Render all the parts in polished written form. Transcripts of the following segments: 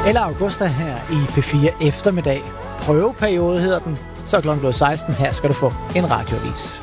Eller Augusta her i P4 eftermiddag. Prøveperiode hedder den. Så er klokken blevet 16. Her skal du få en radioavis.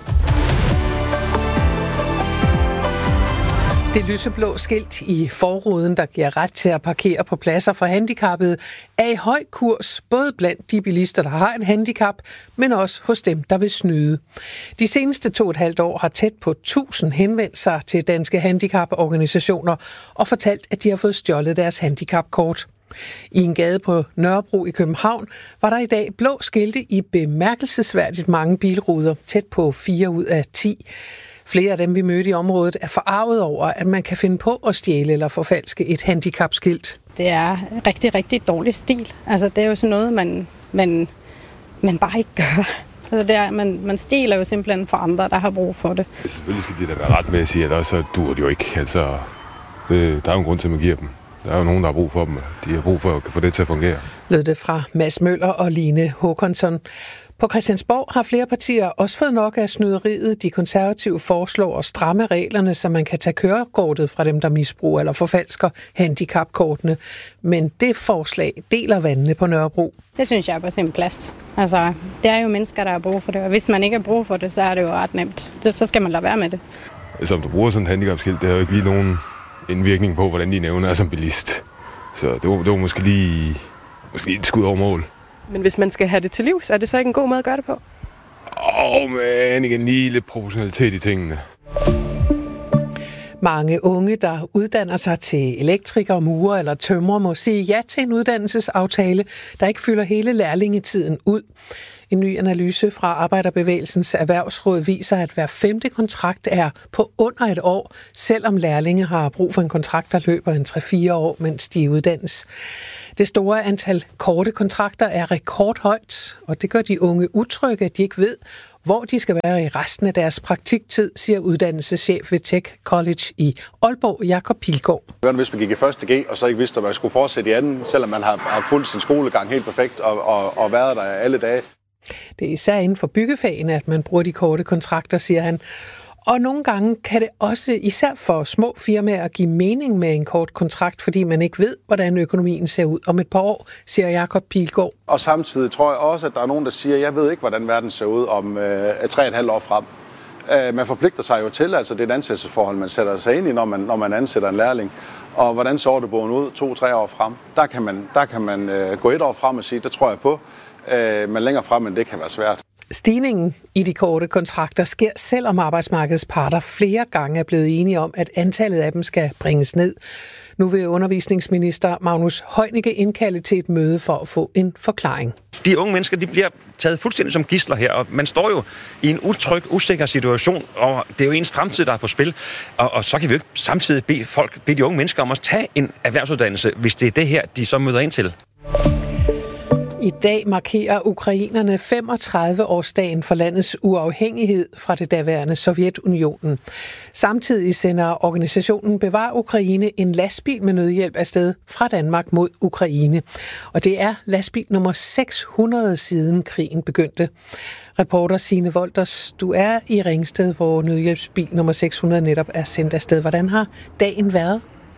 Det lyseblå skilt i forruden, der giver ret til at parkere på pladser for handicappede, er i høj kurs både blandt de bilister, der har et handicap, men også hos dem, der vil snyde. De seneste 2,5 år har tæt på 1000 henvendt sig til danske handicaporganisationer og fortalt, at de har fået stjålet deres handicapkort. I en gade på Nørrebro i København var der i dag blå skilte i bemærkelsesværdigt mange bilruder, tæt på 4 ud af 10. Flere af dem, vi mødte i området, er forarvet over, at man kan finde på at stjæle eller forfalske et handicapskilt. Det er rigtig, rigtig dårlig stil. Altså, det er jo sådan noget, man bare ikke gør. Altså, det er, man stjæler jo simpelthen for andre, der har brug for det. Selvfølgelig skal de da være ret med at sige, at også duer de jo ikke. Altså, der er jo en grund til, at man giver dem. Der er jo nogen, der har brug for dem. De har brug for at få det til at fungere. Lød det fra Mads Møller og Line Håkonsson. På Christiansborg har flere partier også fået nok af snyderiet. De konservative foreslår at stramme reglerne, så man kan tage kørekortet fra dem, der misbruger eller forfalsker handicapkortene. Men det forslag deler vandene på Nørrebro. Det synes jeg er på sin plads. Altså, det er jo mennesker, der har brug for det. Og hvis man ikke har brug for det, så er det jo ret nemt. Så skal man lade være med det. Altså, om du bruger sådan et handicapskilt, det har jo ikke lige nogen indvirkning på, hvordan dine evner er som bilist. Så det var måske lige et skud over mål. Men hvis man skal have det til livs, er det så ikke en god måde at gøre det på? Men igen, lige lidt proportionalitet i tingene. Mange unge, der uddanner sig til elektriker, murer eller tømrer, må sige ja til en uddannelsesaftale, der ikke fylder hele lærlingetiden ud. En ny analyse fra Arbejderbevægelsens Erhvervsråd viser, at hver 5. kontrakt er på under et år, selvom lærlinge har brug for en kontrakt, der løber en 3-4 år, mens de uddannes. Det store antal korte kontrakter er rekordhøjt, og det gør de unge utrygge, at de ikke ved, hvor de skal være i resten af deres praktiktid, siger uddannelseschef ved Tech College i Aalborg, Jakob Pilgaard. Hvis man gik i 1. G, og så ikke vidste, at man skulle fortsætte i anden, selvom man har fulgt sin skolegang helt perfekt og været der alle dage. Det er især inden for byggefagene, at man bruger de korte kontrakter, siger han. Og nogle gange kan det også, især for små firmaer, give mening med en kort kontrakt, fordi man ikke ved, hvordan økonomien ser ud om et par år, siger Jakob Pilgaard. Og samtidig tror jeg også, at der er nogen, der siger, jeg ved ikke, hvordan verden ser ud om 3,5 år frem. Man forpligter sig jo til, altså det er et ansættelsesforhold, man sætter sig ind i, når man ansætter en lærling. Og hvordan så ordrebogen ud 2-3 år frem? Der kan man gå 1 år frem og sige, det tror jeg på. Men længere frem end det kan være svært. Stigningen i de korte kontrakter sker, selvom arbejdsmarkedets parter flere gange er blevet enige om, at antallet af dem skal bringes ned. Nu vil undervisningsminister Magnus Heunicke indkalde til et møde for at få en forklaring. De unge mennesker, de bliver taget fuldstændig som gidsler her, og man står jo i en utryg, usikker situation, og det er jo ens fremtid, der er på spil. Og så kan vi jo ikke samtidig bede de unge mennesker om at tage en erhvervsuddannelse, hvis det er det her, de så møder ind til. I dag markerer ukrainerne 35-årsdagen for landets uafhængighed fra det daværende Sovjetunionen. Samtidig sender organisationen Bevar Ukraine en lastbil med nødhjælp afsted fra Danmark mod Ukraine. Og det er lastbil nummer 600 siden krigen begyndte. Reporter Signe Wolters, du er i Ringsted, hvor nødhjælpsbil nummer 600 netop er sendt afsted. Hvordan har dagen været?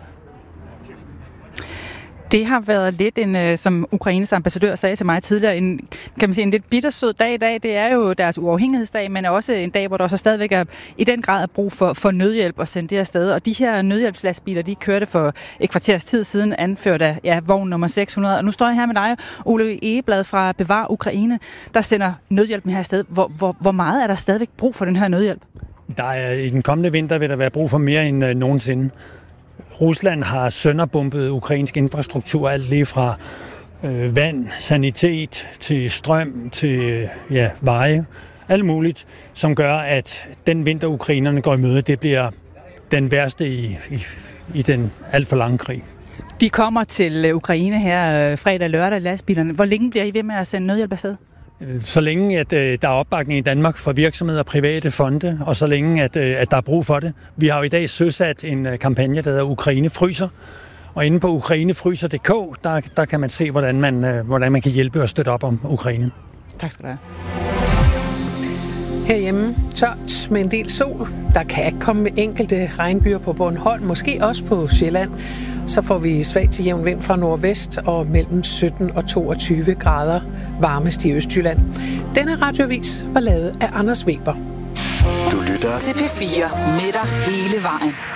Det har været lidt som Ukraines ambassadør sagde til mig tidligere, en lidt bittersød dag i dag. Det er jo deres uafhængighedsdag, men også en dag, hvor der så stadigvæk er i den grad brug for nødhjælp og sende det afsted. Og de her nødhjælpslastbiler, de kørte for et kvarters tid siden, anført af vogn nummer 600. Og nu står jeg her med dig, Ole Egeblad fra Bevar Ukraine, der sender nødhjælpen her afsted. Hvor meget er der stadigvæk brug for den her nødhjælp? I den kommende vinter vil der være brug for mere end nogensinde. Rusland har sønderbumpet ukrainsk infrastruktur, alt lige fra vand, sanitet til strøm, til veje, alt muligt, som gør, at den vinter, ukrainerne går i møde, det bliver den værste i den alt for lange krig. De kommer til Ukraine her fredag og lørdag, lastbilerne. Hvor længe bliver I ved med at sende nødhjælp afsted? Så længe at der er opbakning i Danmark for virksomheder og private fonde, og så længe at der er brug for det. Vi har jo i dag søsat en kampagne, der hedder Ukraine fryser. Og inde på ukrainefryser.dk, der kan man se, hvordan man kan hjælpe og støtte op om Ukraine. Tak skal du have. Herhjemme tørt med en del sol. Der kan komme enkelte regnbyger på Bornholm, måske også på Sjælland. Så får vi svag til jævn vind fra nordvest og mellem 17 og 22 grader varmest i Østjylland. Denne radiovis var lavet af Anders Weber. Du lytter til P4 med dig hele vejen.